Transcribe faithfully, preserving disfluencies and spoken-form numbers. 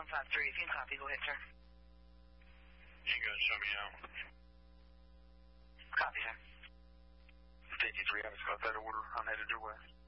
one five three. If you can copy, go ahead, sir. You can show me out. Copy, sir. fifty-three, I just got that order. I'm headed your way.